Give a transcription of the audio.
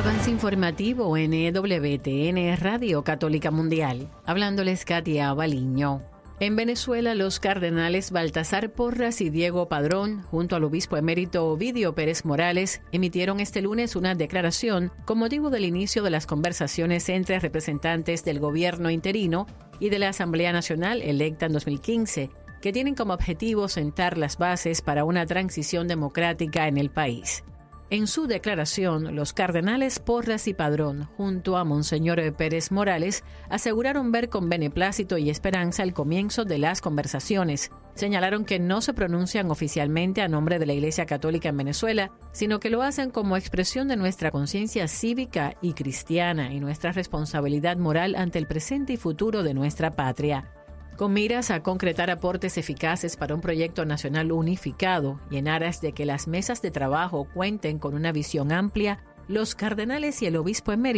Avance informativo en EWTN Radio Católica Mundial. Hablándoles Katia Baliño. En Venezuela, los cardenales Baltasar Porras y Diego Padrón, junto al obispo emérito Ovidio Pérez Morales, emitieron este lunes una declaración con motivo del inicio de las conversaciones entre representantes del gobierno interino y de la Asamblea Nacional electa en 2015, que tienen como objetivo sentar las bases para una transición democrática en el país. En su declaración, los cardenales Porras y Padrón, junto a Monseñor Pérez Morales, aseguraron ver con beneplácito y esperanza el comienzo de las conversaciones. Señalaron que no se pronuncian oficialmente a nombre de la Iglesia Católica en Venezuela, sino que lo hacen como expresión de nuestra conciencia cívica y cristiana y nuestra responsabilidad moral ante el presente y futuro de nuestra patria. Con miras a concretar aportes eficaces para un proyecto nacional unificado y en aras de que las mesas de trabajo cuenten con una visión amplia, los cardenales y el obispo emérito